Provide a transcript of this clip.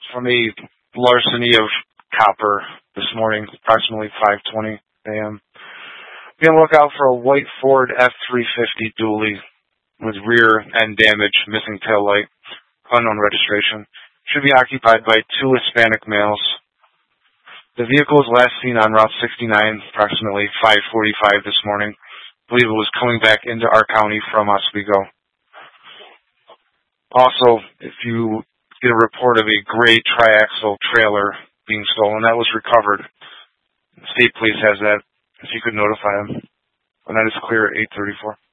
from a larceny of copper this morning, approximately 5:20 a.m. Be on the lookout for a white Ford F-350 dually with rear end damage, missing tail light, unknown registration. Should be occupied by two Hispanic males. The vehicle was last seen on Route 69 approximately 5:45 this morning. I believe it was coming back into our county from Oswego. Also, if you get a report of a gray triaxle trailer being stolen, that was recovered. The state police has that, if you could notify them. And that is clear at 8:34.